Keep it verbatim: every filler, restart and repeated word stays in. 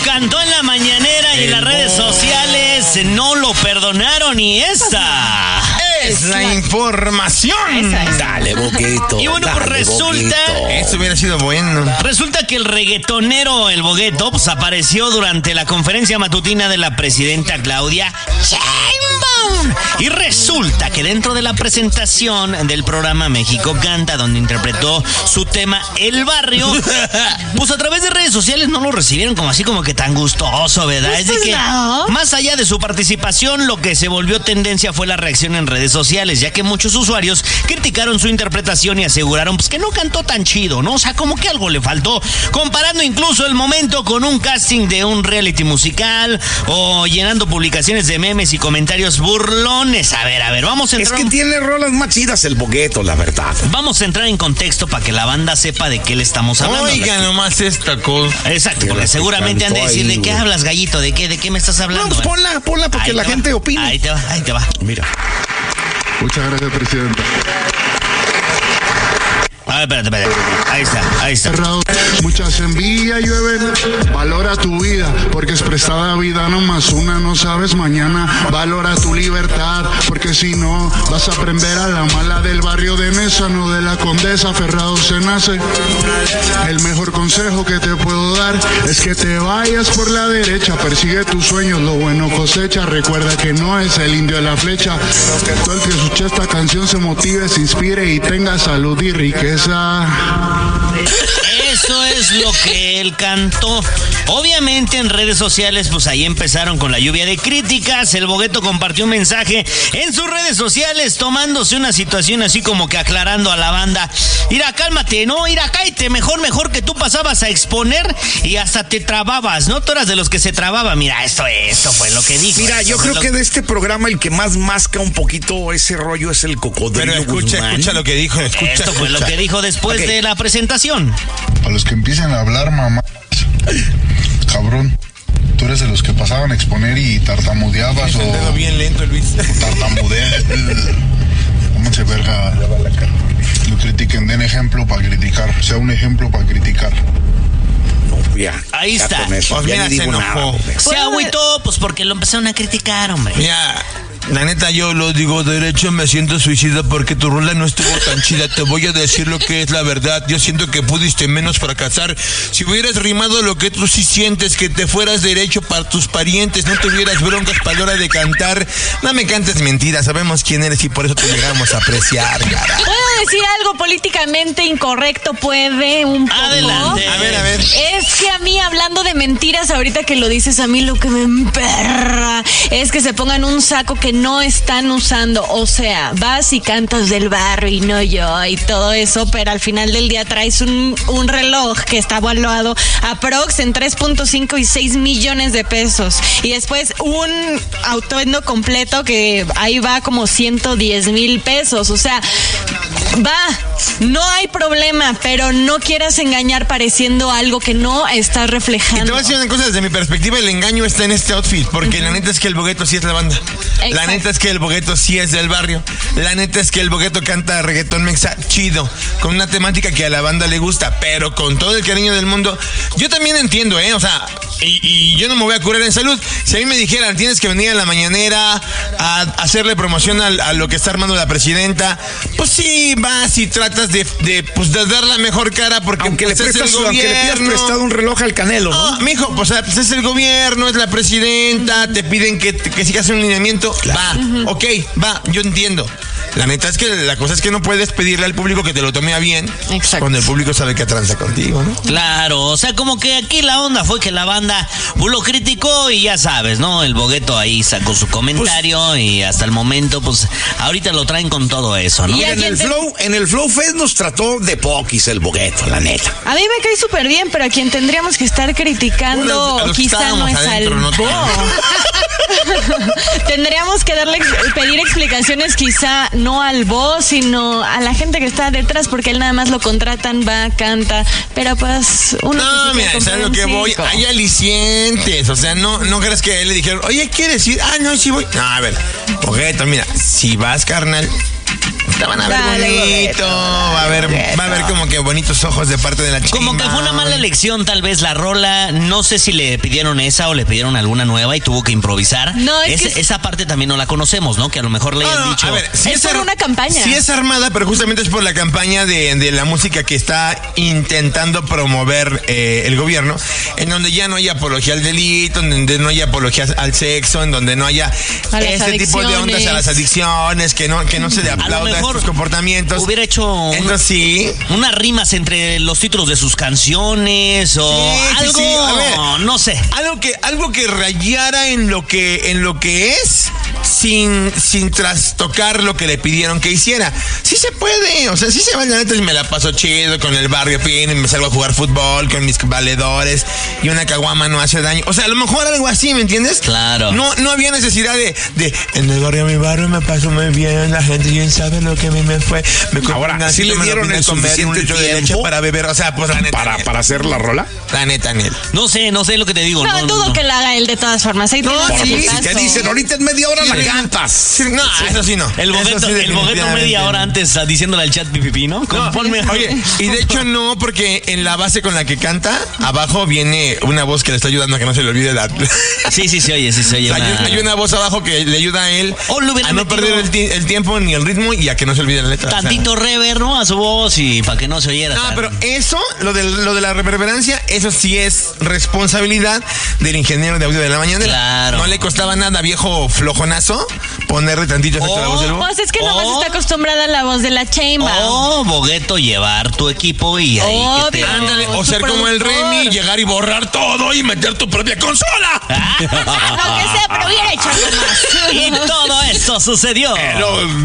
cantó en la mañanera y en las redes sociales no lo perdonaron y esta es la información. Esa es. Dale, Bogueto. Y bueno, pues resulta... Bogueto. Eso hubiera sido bueno. Resulta que el reggaetonero El Bogueto pues, apareció durante la conferencia matutina de la presidenta Claudia Sheinbaum. Y resulta que dentro de la presentación del programa México Canta, donde interpretó su tema El Barrio, pues a través de redes sociales no lo recibieron como así como que tan gustoso, ¿verdad? Pues Es de que no. más allá de su participación, lo que se volvió tendencia fue la reacción en redes sociales, ya que muchos usuarios criticaron su interpretación y aseguraron pues que no cantó tan chido, ¿no? O sea, como que algo le faltó, comparando incluso el momento con un casting de un reality musical o llenando publicaciones de memes y comentarios burlones. A ver, a ver, vamos a Es entrar... que tiene rolas más chidas el Bogueto, la verdad. Vamos a entrar en contexto para que la banda sepa de qué le estamos hablando. Oiga, nomás esta cosa. Exacto, porque seguramente han de decir, ¿de qué hablas, gallito? ¿De qué, de qué me estás hablando? No, pues ponla, ponla para que la gente opine. Ahí te va, ahí te va. Mira. Muchas gracias, presidenta. A ver, espérate, espérate. Ahí está, ahí está. Muchas envidias llueven, valora tu vida, porque es prestada vida nomás una, no sabes mañana. Valora tu libertad, porque si no vas a aprender a la mala del barrio de Nesa, no de la Condesa. Ferrado se nace. El mejor consejo que te puedo dar es que te vayas por la derecha, persigue tus sueños, lo bueno cosecha. Recuerda que no es el indio de la flecha. Todo el que escuche esta canción se motive, se inspire y tenga salud y riqueza. Eso es lo que él cantó. Obviamente en redes sociales, pues ahí empezaron con la lluvia de críticas. El Bogueto compartió un mensaje en sus redes sociales tomándose una situación así como que aclarando a la banda. Mira, cálmate, no, mira, cállate, mejor, mejor que tú pasabas a exponer y hasta te trababas, ¿no? Tú eras de los que se trababa. Mira, esto, esto fue lo que dijo. Mira, yo creo lo... que de este programa el que más masca un poquito ese rollo es el Cocodrilo. Pero escucha, Guzmán. escucha lo que dijo, escucha. Esto fue escucha. lo que dijo después Okay. de la presentación. A los que empiecen a hablar, mamá. Cabrón, tú eres de los que pasaban a exponer y tartamudeabas Es o el dedo bien lento, Luis. tartamudeas. ¿Cómo se verga? Lo critiquen, den ejemplo para criticar. Sea un ejemplo para criticar. No, ya, Ahí ya está. con eso, Pues ya mira, ni se digo enojó. nada, hombre. Se agüitó, pues porque lo empezaron a criticar, hombre. Mira, la neta yo lo digo derecho, me siento suicida porque tu rola no estuvo tan chida. Te voy a decir lo que es la verdad. Yo siento que pudiste menos fracasar. Si hubieras rimado lo que tú sí sientes, que te fueras derecho para tus parientes, no tuvieras broncas para la hora de cantar. No me cantes mentiras, sabemos quién eres y por eso te llegamos a apreciar, cara. ¿Puedo decir algo políticamente incorrecto? Puede un poco. Adelante. A ver, a ver. Es que a mí, hablando de mentiras, ahorita que lo dices, a mí lo que me emperra es que se pongan un saco que no están usando. O sea, vas y cantas del barrio y no yo y todo eso, pero al final del día traes un, un reloj que está evaluado aprox en tres punto cinco y seis millones de pesos. Y después un atuendo completo que ahí va como ciento diez mil pesos. O sea, va, no hay problema, pero no quieras engañar pareciendo algo que no estás Y te reflejando. voy a decir una cosa, desde mi perspectiva el engaño está en este outfit, porque la neta es que el Bogueto sí es la banda. La Exacto. neta es que el Bogueto sí es del barrio. La neta es que el Bogueto canta reggaetón mexa chido, con una temática que a la banda le gusta, pero con todo el cariño del mundo. Yo también entiendo, ¿eh? O sea, y, y yo no me voy a curar en salud. Si a mí me dijeran, tienes que venir a la mañanera a hacerle promoción a, a lo que está armando la presidenta, pues sí, vas y tratas de, de, pues, de dar la mejor cara, porque Aunque, pues, le es el prestas, aunque le pidas gobierno. prestado un reloj al Canelo, ¿no? No, mijo, pues, pues es el gobierno, es la presidenta, te piden que, que sigas un lineamiento. Va, ok, va, yo entiendo. La neta es que la cosa es que no puedes pedirle al público que te lo tome a bien. Exacto. Cuando el público sabe que tranza contigo, ¿no? Claro, o sea, como que aquí la onda fue que la banda lo criticó y ya sabes, ¿no? El Bogueto ahí sacó su comentario y hasta el momento, pues, ahorita lo traen con todo eso, ¿no? Y Mira, en aquí el te- Flow, en el Flow Fest nos trató de poquis el Bogueto, la neta. A mí me cae súper bien, pero a quien tendríamos que estar criticando Bueno, a los que quizá no estábamos es adentro, al no Bo. tanto. Tendríamos que darle pedir explicaciones quizá no al Bo, sino a la gente que está detrás, porque él nada más lo contratan, va, canta, pero pues uno No, que se mira, quiere es a comprar lo un que voy. circo. Hay alicientes. O sea, no, no crees que a él le dijeron, oye, ¿quieres ir? Ah, no, sí voy. No, a ver, Bogueto, mira, si vas, carnal, fiesta. Van a ver Dale, bonito. Bogueto, Va a haber, va a haber como que bonitos ojos de parte de la chica. Como que fue una mala elección, tal vez la rola. No sé si le pidieron esa o le pidieron alguna nueva y tuvo que improvisar. No, es Ese- que- Esa parte también no la conocemos, ¿no? Que a lo mejor le No, hayan no, dicho. a ver, sí Es por ar- una campaña. Sí es armada, pero justamente es por la campaña de, de la música que está intentando promover eh, el gobierno, en donde ya no hay apología al delito, en donde no hay apología al sexo, en donde no haya A las este tipo de ondas a las adicciones, que no, que no se le a lo aplauda mejor estos comportamientos. hubiera hecho un- Entonces sí. unas rimas entre los títulos de sus canciones o Sí, sí, algo, sí, a ver. no sé. Algo que, algo que rayara en lo que, en lo que es, sin, sin trastocar lo que le pidieron que hiciera. Sí se puede, o sea, sí se va, la neta, y me la paso chido con el barrio pin, y me salgo a jugar fútbol con mis valedores, y una caguama no hace daño. O sea, a lo mejor algo así, ¿me entiendes? Claro. No, no había necesidad de, de, en el barrio, mi barrio me pasó muy bien, la gente bien sabe lo que a mí me fue. Me compré Ahora, un ¿sí gansito, le me lo dieron vine a el comer y un suficiente litro de leche tiempo para beber. O sea, pues la neta, Para, Nel. para hacer la rola. La neta, Nel. No sé, no sé lo que te digo. No, no, dudo no. que la haga él de todas formas. Ahí No, tiene un sí, putazo. Si te dicen, ahorita en media hora la cantas. Sí, no, eso sí no. El Eso bogueto, sí, el bogueto definitivamente media no. hora antes ah, diciéndole al chat pipipi, ¿no? Con- No, ponme- Oye, y de hecho no, porque en la base con la que canta, abajo viene una voz que le está ayudando a que no se le olvide la... Sí, sí, sí, oye, sí, se oye. O sea, hay, una- hay una voz abajo que le ayuda a él O le hubiera a no metido- perder el, ti- el tiempo ni el ritmo y a que no se olvide la letra. o sea. Tantito rever, ¿no? A su voz y para que no se oyera. No, tan- pero eso, lo de, lo de la reverberancia, eso sí es responsabilidad del ingeniero de audio de la mañanera. Claro. No le costaba nada, viejo flojonazo, ponerle tantito efecto a la voz del voz. Pues es que nomás Oh. está acostumbrada a la voz de la Chainbaum. O Bogueto llevar tu equipo y ahí que te... Obvio. Ándale, o su ser como el productor. Remy, llegar y borrar todo y meter tu propia consola. Lo que sea, pero hubiera hecho algo más. Y todo esto sucedió. Pero